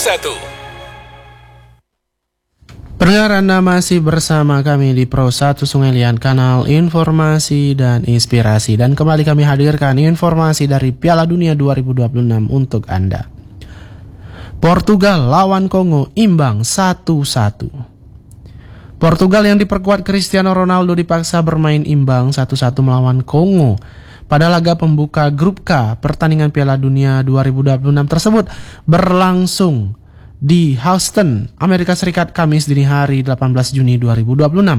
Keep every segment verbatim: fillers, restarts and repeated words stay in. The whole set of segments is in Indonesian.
satu. Pendengar, Anda masih bersama kami di Pro satu Sungai Liat, kanal informasi dan inspirasi. Dan kembali kami hadirkan informasi dari Piala Dunia dua ribu dua puluh enam untuk Anda. Portugal lawan Kongo imbang satu satu. Portugal yang diperkuat Cristiano Ronaldo dipaksa bermain imbang satu satu melawan Kongo pada laga pembuka Grup K. Pertandingan Piala Dunia dua ribu dua puluh enam tersebut berlangsung di Houston, Amerika Serikat, Kamis dini hari delapan belas Juni dua ribu dua puluh enam.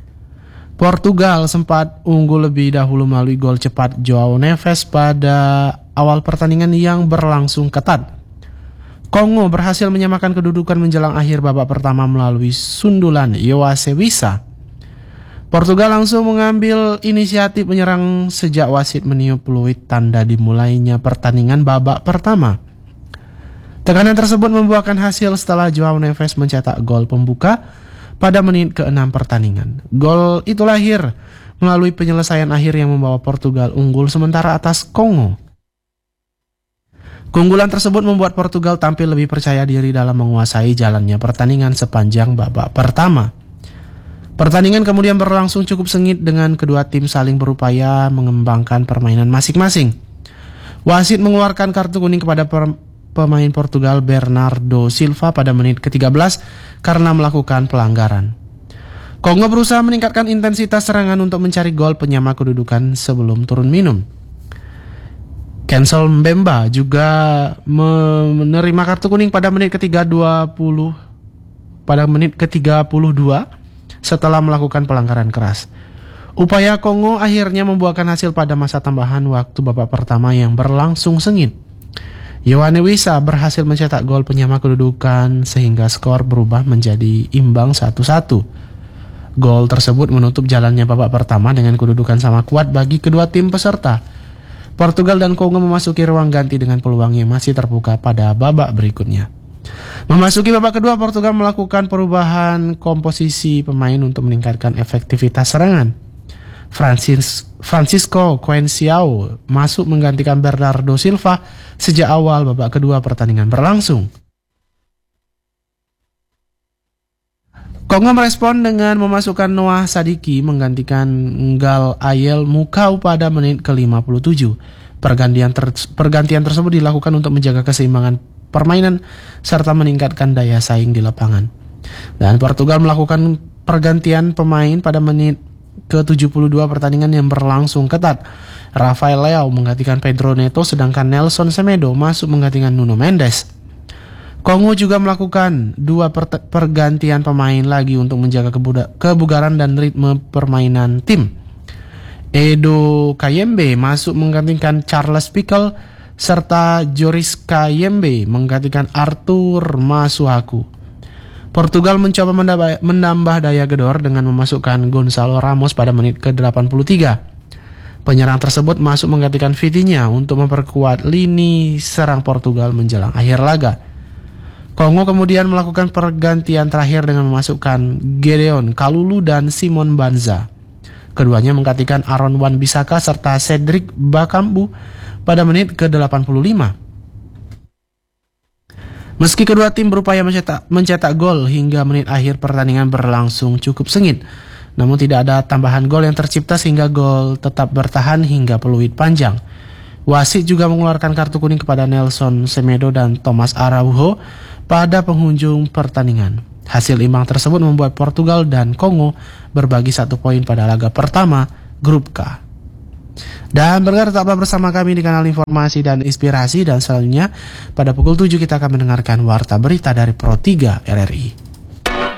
Portugal sempat unggul lebih dahulu melalui gol cepat João Neves pada awal pertandingan yang berlangsung ketat. Kongo berhasil menyamakan kedudukan menjelang akhir babak pertama melalui sundulan Yoase Wissa. Portugal langsung mengambil inisiatif menyerang sejak wasit meniup peluit tanda dimulainya pertandingan babak pertama. Tekanan tersebut membuahkan hasil setelah João Neves mencetak gol pembuka pada menit keenam pertandingan. Gol itu lahir melalui penyelesaian akhir yang membawa Portugal unggul sementara atas Kongo. Keunggulan tersebut membuat Portugal tampil lebih percaya diri dalam menguasai jalannya pertandingan sepanjang babak pertama. Pertandingan kemudian berlangsung cukup sengit dengan kedua tim saling berupaya mengembangkan permainan masing-masing. Wasit mengeluarkan kartu kuning kepada per pemain Portugal Bernardo Silva pada menit ke tiga belas karena melakukan pelanggaran. Kongo berusaha meningkatkan intensitas serangan untuk mencari gol penyama kedudukan sebelum turun minum. Kensel Mbemba juga menerima kartu kuning pada menit ke tiga puluh pada menit ke tiga puluh dua setelah melakukan pelanggaran keras. Upaya Kongo akhirnya membuahkan hasil pada masa tambahan waktu babak pertama yang berlangsung sengit. Yoane Wissa berhasil mencetak gol penyama kedudukan sehingga skor berubah menjadi imbang satu satu. Gol tersebut menutup jalannya babak pertama dengan kedudukan sama kuat bagi kedua tim peserta. Portugal dan Kongo memasuki ruang ganti dengan peluang yang masih terbuka pada babak berikutnya. Memasuki babak kedua, Portugal melakukan perubahan komposisi pemain untuk meningkatkan efektivitas serangan. Francis, Francisco Coenciao masuk menggantikan Bernardo Silva sejak awal babak kedua pertandingan berlangsung. Kongo merespon dengan memasukkan Noah Sadiki menggantikan Ngal Ayel Mukau pada menit ke lima puluh tujuh. Pergantian, ter, pergantian tersebut dilakukan untuk menjaga keseimbangan permainan serta meningkatkan daya saing di lapangan. Dan Portugal melakukan pergantian pemain pada menit ke tujuh puluh dua pertandingan yang berlangsung ketat. Rafael Leao menggantikan Pedro Neto sedangkan Nelson Semedo masuk menggantikan Nuno Mendes. Kongo juga melakukan dua per- pergantian pemain lagi untuk menjaga kebuda- kebugaran dan ritme permainan tim. Edo Kayembe masuk menggantikan Charles Pickle serta Joris Kayembe menggantikan Arthur Masuaku. Portugal mencoba menambah daya gedor dengan memasukkan Gonzalo Ramos pada menit ke delapan puluh tiga. Penyerang tersebut masuk menggantikan Vitinha untuk memperkuat lini serang Portugal menjelang akhir laga. Kongo kemudian melakukan pergantian terakhir dengan memasukkan Gedeon Kalulu dan Simon Banza. Keduanya menggantikan Aaron Wan-Bissaka serta Cedric Bakambu pada menit ke delapan puluh lima. Meski kedua tim berupaya mencetak, mencetak gol hingga menit akhir pertandingan berlangsung cukup sengit, namun tidak ada tambahan gol yang tercipta sehingga gol tetap bertahan hingga peluit panjang. Wasit juga mengeluarkan kartu kuning kepada Nelson Semedo dan Thomas Araujo pada penghujung pertandingan. Hasil imbang tersebut membuat Portugal dan Kongo berbagi satu poin pada laga pertama Grup K. Dan bergerak tetaplah bersama kami di kanal informasi dan inspirasi, dan selanjutnya pada pukul tujuh kita akan mendengarkan warta berita dari Pro tiga R R I.